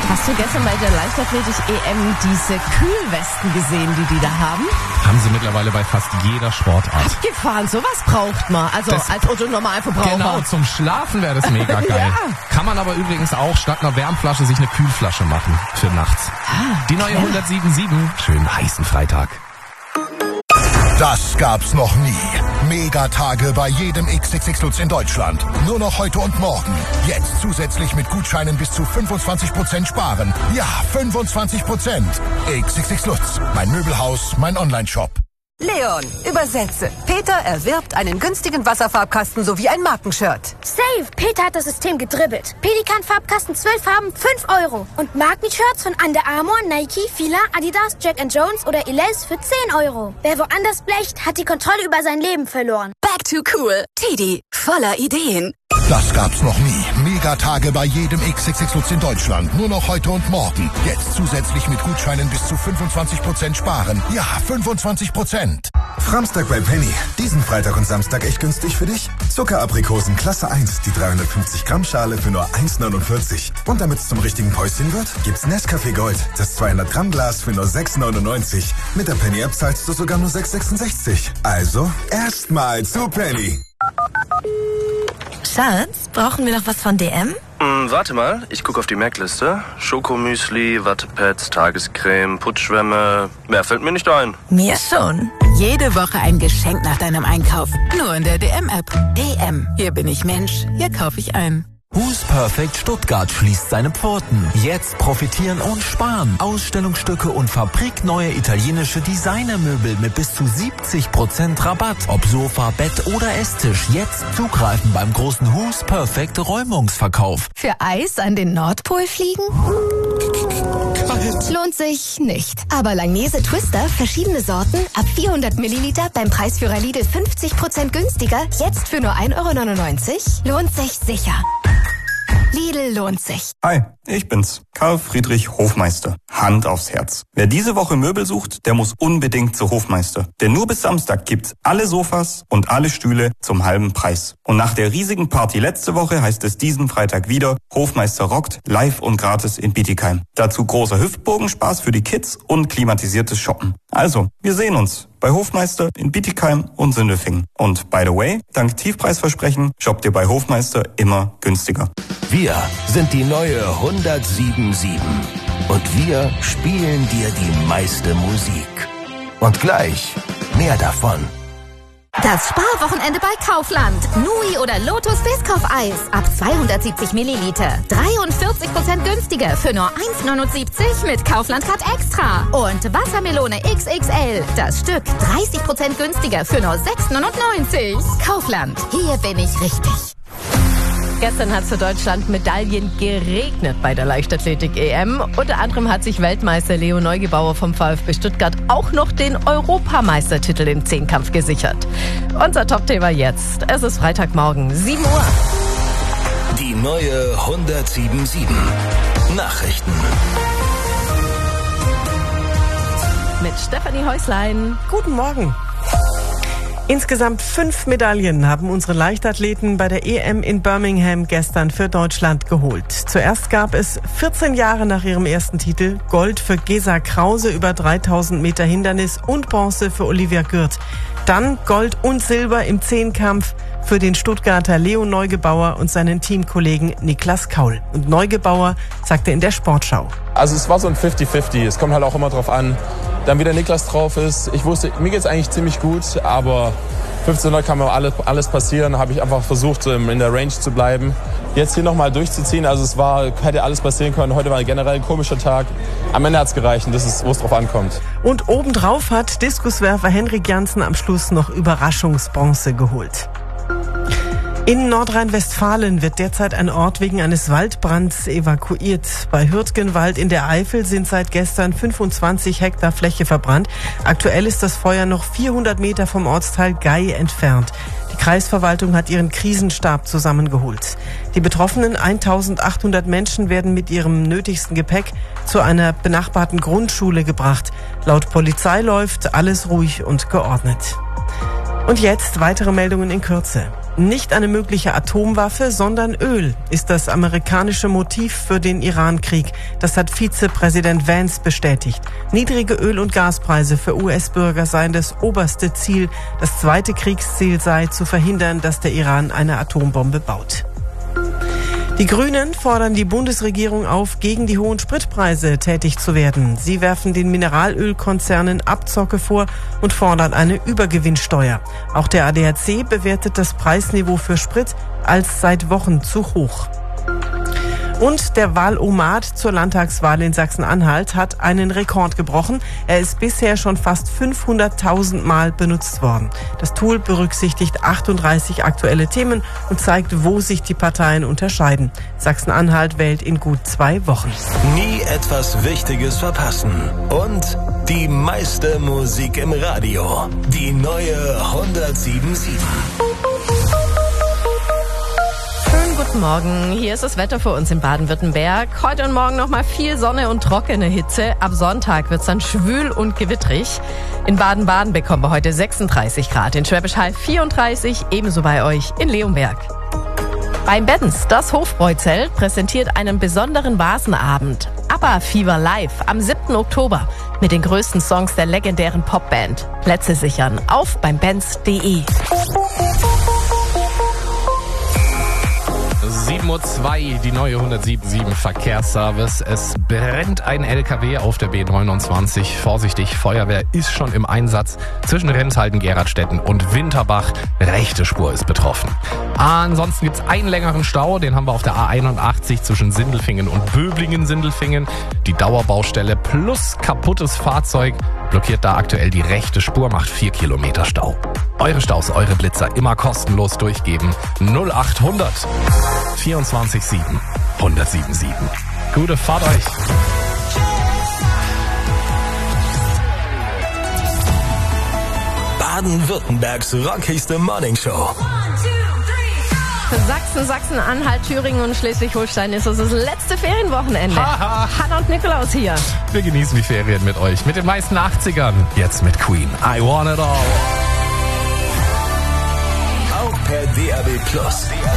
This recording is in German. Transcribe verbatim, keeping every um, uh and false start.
Hast du gestern bei der Leichtathletik-E M diese Kühlwesten gesehen, die die da haben? Haben sie mittlerweile bei fast jeder Sportart. Abgefahren, sowas braucht man. Also das als Otto-Normalverbraucher. Genau, zum Schlafen wäre das mega geil. Ja. Kann man aber übrigens auch statt einer Wärmflasche sich eine Kühlflasche machen für nachts. Ah, die neue ja. hundertsieben Komma sieben. Schönen heißen Freitag. Das gab's noch nie. Megatage bei jedem X X X Lutz in Deutschland. Nur noch heute und morgen. Jetzt zusätzlich mit Gutscheinen bis zu fünfundzwanzig Prozent sparen. Ja, fünfundzwanzig Prozent. X X X Lutz. Mein Möbelhaus, mein Online-Shop. Leon, übersetze. Peter erwirbt einen günstigen Wasserfarbkasten sowie ein Markenshirt. Safe! Peter hat das System gedribbelt. Pelikan-Farbkasten zwölf Farben, fünf Euro. Und Markenshirts von Under Armour, Nike, Fila, Adidas, Jack and Jones oder Elize für zehn Euro. Wer woanders blecht, hat die Kontrolle über sein Leben verloren. Back to cool. Tidi, voller Ideen. Das gab's noch nie. Megatage bei jedem X X X Lutz in Deutschland. Nur noch heute und morgen. Jetzt zusätzlich mit Gutscheinen bis zu fünfundzwanzig Prozent sparen. Ja, fünfundzwanzig Prozent. Framstag bei Penny. Diesen Freitag und Samstag echt günstig für dich? Zuckeraprikosen Klasse eins, die dreihundertfünfzig Gramm Schale für nur eins neunundvierzig. Und damit es zum richtigen Päuschen wird, gibt's Nescafé Gold, das zweihundert Gramm Glas für nur sechs neunundneunzig. Mit der Penny App zahlst du sogar nur sechs sechsundsechzig. Also, erstmal zu Penny. Schatz, brauchen wir noch was von D M? Mm, warte mal, ich gucke auf die Merkliste. Schokomüsli, Wattepads, Tagescreme, Putzschwämme. Mehr fällt mir nicht ein. Mir schon. Jede Woche ein Geschenk nach deinem Einkauf. Nur in der D M-App. D M. Hier bin ich Mensch. Hier kaufe ich ein. Who's Perfect Stuttgart schließt seine Pforten. Jetzt profitieren und sparen. Ausstellungsstücke und fabrikneue italienische Designermöbel mit bis zu siebzig Prozent Rabatt. Ob Sofa, Bett oder Esstisch. Jetzt zugreifen beim großen Who's Perfect Räumungsverkauf. Für Eis an den Nordpol fliegen? Lohnt sich nicht. Aber Langnese Twister, verschiedene Sorten, ab vierhundert Milliliter beim Preisführer Lidl fünfzig Prozent günstiger, jetzt für nur ein Euro neunundneunzig, lohnt sich sicher. Lidl lohnt sich. Hi, ich bin's, Karl Friedrich Hofmeister. Hand aufs Herz. Wer diese Woche Möbel sucht, der muss unbedingt zu Hofmeister. Denn nur bis Samstag gibt's alle Sofas und alle Stühle zum halben Preis. Und nach der riesigen Party letzte Woche heißt es diesen Freitag wieder, Hofmeister rockt, live und gratis in Bietigheim. Dazu großer Hüftbogenspaß für die Kids und klimatisiertes Shoppen. Also, wir sehen uns bei Hofmeister in Bietigheim und Sindelfingen. Und by the way, dank Tiefpreisversprechen shoppt ihr bei Hofmeister immer günstiger. Wir sind die neue hundertsieben Komma sieben und wir spielen dir die meiste Musik. Und gleich mehr davon. Das Sparwochenende bei Kaufland. Nui oder Lotus Biscoff-Eis ab zweihundertsiebzig Milliliter. dreiundvierzig Prozent günstiger für nur eins neunundsiebzig mit Kaufland-Card Extra. Und Wassermelone X X L. Das Stück dreißig Prozent günstiger für nur sechs neunundneunzig. Kaufland. Hier bin ich richtig. Gestern hat es für Deutschland Medaillen geregnet bei der Leichtathletik-E M. Unter anderem hat sich Weltmeister Leo Neugebauer vom VfB Stuttgart auch noch den Europameistertitel im Zehnkampf gesichert. Unser Top-Thema jetzt. Es ist Freitagmorgen, sieben Uhr. Die neue hundertsieben Komma sieben. Nachrichten. Mit Stefanie Häuslein. Guten Morgen. Insgesamt fünf Medaillen haben unsere Leichtathleten bei der E M in Birmingham gestern für Deutschland geholt. Zuerst gab es vierzehn Jahre nach ihrem ersten Titel Gold für Gesa Krause über dreitausend Meter Hindernis und Bronze für Olivia Gürt. Dann Gold und Silber im Zehnkampf für den Stuttgarter Leo Neugebauer und seinen Teamkollegen Niklas Kaul. Und Neugebauer sagte in der Sportschau: Also es war so ein fifty fifty. Es kommt halt auch immer drauf an, dann wie der Niklas drauf ist. Ich wusste, mir geht's eigentlich ziemlich gut, aber fünfzehnhundert kann mir alles, alles passieren. Habe ich einfach versucht, in der Range zu bleiben. Jetzt hier nochmal durchzuziehen, also es war, hätte alles passieren können. Heute war generell ein komischer Tag. Am Ende hat's gereicht und das ist, wo es drauf ankommt. Und obendrauf hat Diskuswerfer Henrik Janssen am Schluss noch Überraschungsbronze geholt. In Nordrhein-Westfalen wird derzeit ein Ort wegen eines Waldbrands evakuiert. Bei Hürtgenwald in der Eifel sind seit gestern fünfundzwanzig Hektar Fläche verbrannt. Aktuell ist das Feuer noch vierhundert Meter vom Ortsteil Gei entfernt. Die Kreisverwaltung hat ihren Krisenstab zusammengeholt. Die betroffenen eintausendachthundert Menschen werden mit ihrem nötigsten Gepäck zu einer benachbarten Grundschule gebracht. Laut Polizei läuft alles ruhig und geordnet. Und jetzt weitere Meldungen in Kürze. Nicht eine mögliche Atomwaffe, sondern Öl ist das amerikanische Motiv für den Iran-Krieg. Das hat Vizepräsident Vance bestätigt. Niedrige Öl- und Gaspreise für U S-Bürger seien das oberste Ziel. Das zweite Kriegsziel sei zu verhindern, dass der Iran eine Atombombe baut. Die Grünen fordern die Bundesregierung auf, gegen die hohen Spritpreise tätig zu werden. Sie werfen den Mineralölkonzernen Abzocke vor und fordern eine Übergewinnsteuer. Auch der A D A C bewertet das Preisniveau für Sprit als seit Wochen zu hoch. Und der Wahlomat zur Landtagswahl in Sachsen-Anhalt hat einen Rekord gebrochen. Er ist bisher schon fast fünfhunderttausend Mal benutzt worden. Das Tool berücksichtigt achtunddreißig aktuelle Themen und zeigt, wo sich die Parteien unterscheiden. Sachsen-Anhalt wählt in gut zwei Wochen. Nie etwas Wichtiges verpassen. Und die meiste Musik im Radio. Die neue hundertsieben Komma sieben. Guten Morgen, hier ist das Wetter für uns in Baden-Württemberg. Heute und morgen nochmal viel Sonne und trockene Hitze. Ab Sonntag wird's dann schwül und gewittrig. In Baden-Baden bekommen wir heute sechsunddreißig Grad, in Schwäbisch Hall vierunddreißig, ebenso bei euch in Leonberg. Beim Benz, das Hofbräuzelt, präsentiert einen besonderen Vasenabend. ABBA Fever Live am siebten Oktober mit den größten Songs der legendären Popband. Plätze sichern auf beim benz punkt de. sieben Uhr zwei, die neue hundertsieben Komma sieben Verkehrsservice. Es brennt ein L K W auf der B neunundzwanzig. Vorsichtig, Feuerwehr ist schon im Einsatz. Zwischen Renshalden, Geradstetten und Winterbach. Rechte Spur ist betroffen. Ansonsten gibt's einen längeren Stau. Den haben wir auf der A einundachtzig zwischen Sindelfingen und Böblingen-Sindelfingen. Die Dauerbaustelle plus kaputtes Fahrzeug blockiert da aktuell die rechte Spur, macht vier Kilometer Stau. Eure Staus, eure Blitzer immer kostenlos durchgeben. null acht hundert vierundzwanzig sieben hundertsieben Komma sieben. Gute Fahrt euch. Baden-Württembergs rockigste Morningshow. Sachsen, Sachsen-Anhalt, Thüringen und Schleswig-Holstein ist es das letzte Ferienwochenende. Hanna und Nikolaus hier. Wir genießen die Ferien mit euch, mit den meisten achtzigern. Jetzt mit Queen. I want it all. Auch per D A B Plus.